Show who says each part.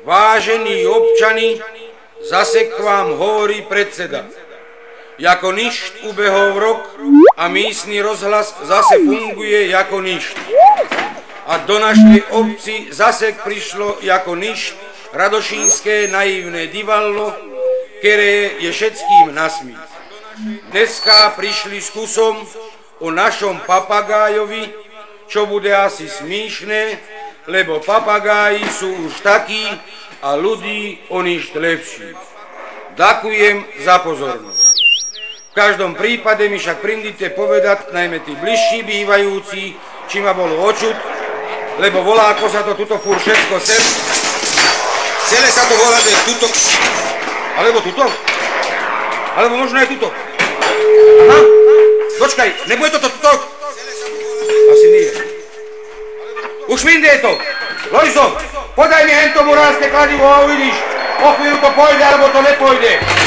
Speaker 1: Vážení občani, zase k vám hovorí predseda. Jako ništ ubehol rok a místny rozhlas zase funguje jako ništ. A do našej obci zase prišlo jako ništ radošínské naivné divadlo, ktoré je všetkým nasmích. Dneska prišli s kusom o našom papagájovi, čo bude asi smíšne, lebo papagáji sú už takí a ľudí o ništ lepší. Ďakujem za pozornosť. V každom prípade mi však prindite povedať, najmä tí bližší bývajúci, či ma bolo očuť, lebo volá, ako sa to tuto furt všetko sem. Celé sa to volá, že tuto, alebo tuto, alebo možno aj tuto. Aha, počkaj, nebude toto tuto? Asi nie. Už vinde je to. Lojzo, podaj mi hento muránske kladivo a uvidíš, o chvíľu to pôjde, alebo to nepôjde.